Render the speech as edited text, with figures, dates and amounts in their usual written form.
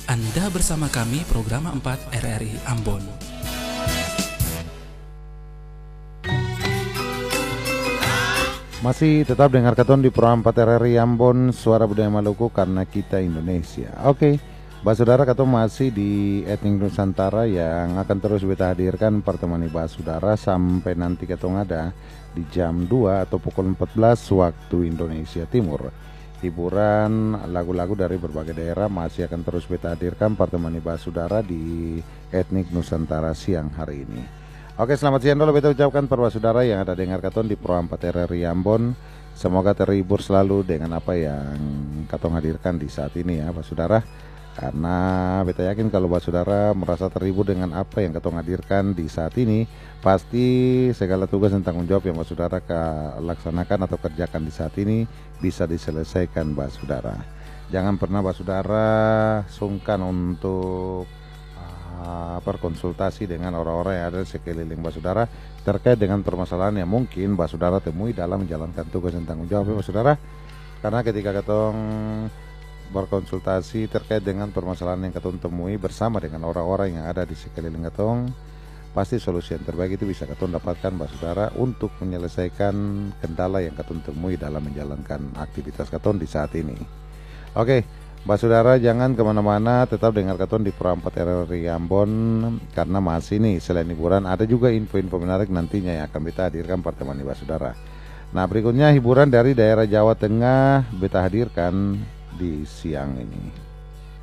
Anda bersama kami program 4 RRI Ambon. Masih tetap dengar katon di program 4 RRI Ambon, Suara Budaya Maluku karena kita Indonesia. Oke, Saudara katon masih di Etnik Nusantara yang akan terus kita hadirkan pertemuan Saudara sampai nanti katon ada di jam 2 atau pukul 14 waktu Indonesia Timur. Hiburan lagu-lagu dari berbagai daerah masih akan terus kita hadirkan pertemuan Saudara di Etnik Nusantara siang hari ini. Oke, selamat siang dulu kita ucapkan para saudara yang ada dengar katon di program 4 RRI Ambon. Semoga terhibur selalu dengan apa yang katon hadirkan di saat ini ya Pak Saudara. Karena beta yakin kalau Pak Saudara merasa terhibur dengan apa yang katon hadirkan di saat ini, pasti segala tugas dan tanggung jawab yang Pak Saudara laksanakan atau kerjakan di saat ini bisa diselesaikan Pak Saudara. Jangan pernah Pak Saudara sungkan untuk berkonsultasi dengan orang-orang yang ada di sekeliling Pak Saudara terkait dengan permasalahan yang mungkin Pak Saudara temui dalam menjalankan tugas dan tanggung jawab Pak Saudara. Karena ketika katong berkonsultasi terkait dengan permasalahan yang katong temui bersama dengan orang-orang yang ada di sekeliling katong, pasti solusi yang terbaik itu bisa katong dapatkan Pak Saudara untuk menyelesaikan kendala yang katong temui dalam menjalankan aktivitas katong di saat ini. Oke, Mbak Saudara jangan kemana-mana, tetap dengar katon di program 4 RRI Ambon karena masih nih selain hiburan ada juga info-info menarik nantinya yang akan kita hadirkan pertemuan Mbak Saudara. Nah berikutnya hiburan dari daerah Jawa Tengah kita hadirkan di siang ini.